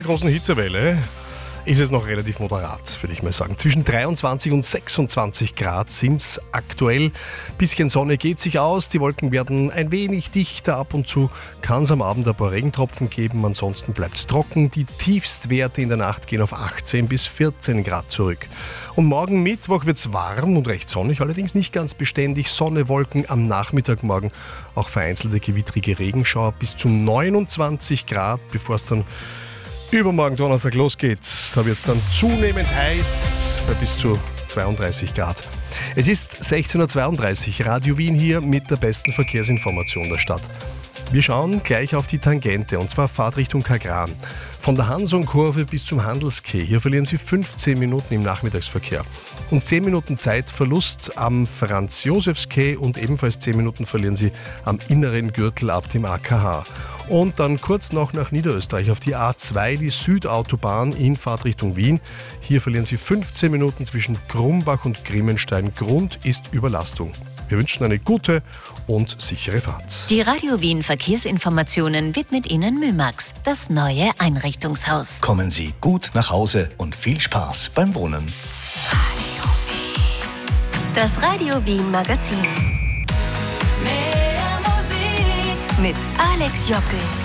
Großen Hitzewelle ist es noch relativ moderat, würde ich mal sagen. Zwischen 23 und 26 Grad sind es aktuell. Bisschen Sonne geht sich aus, die Wolken werden ein wenig dichter. Ab und zu kann es am Abend ein paar Regentropfen geben, ansonsten bleibt es trocken. Die Tiefstwerte in der Nacht gehen auf 18 bis 14 Grad zurück. Und morgen Mittwoch wird es warm und recht sonnig, allerdings nicht ganz beständig. Sonne, Wolken am Nachmittag morgen, auch vereinzelte gewittrige Regenschauer bis zu 29 Grad, bevor es dann übermorgen Donnerstag losgeht. Da wird es dann zunehmend heiß bei bis zu 32 Grad. Es ist 16.32 Uhr, Radio Wien hier mit der besten Verkehrsinformation der Stadt. Wir schauen gleich auf die Tangente, und zwar Fahrtrichtung Kagran. Von der Hanson-Kurve bis zum Handelskeh. Hier verlieren Sie 15 Minuten im Nachmittagsverkehr. Und 10 Minuten Zeitverlust am Franz-Josefs-Quai und ebenfalls 10 Minuten verlieren Sie am inneren Gürtel ab dem AKH. Und dann kurz noch nach Niederösterreich auf die A2, die Südautobahn in Fahrtrichtung Wien. Hier verlieren Sie 15 Minuten zwischen Grumbach und Grimmenstein. Grund ist Überlastung. Wir wünschen eine gute und sichere Fahrt. Die Radio Wien Verkehrsinformationen widmet Ihnen Mymax, das neue Einrichtungshaus. Kommen Sie gut nach Hause und viel Spaß beim Wohnen. Das Radio Wien Magazin. Mehr Musik mit Alex Jockel.